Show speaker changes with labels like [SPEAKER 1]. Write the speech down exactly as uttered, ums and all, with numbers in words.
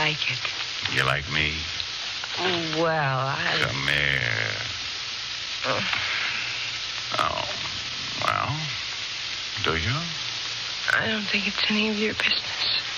[SPEAKER 1] like it.
[SPEAKER 2] You like me?
[SPEAKER 1] Well, I...
[SPEAKER 2] Come here. Oh, well, do you?
[SPEAKER 1] I don't think it's any of your business.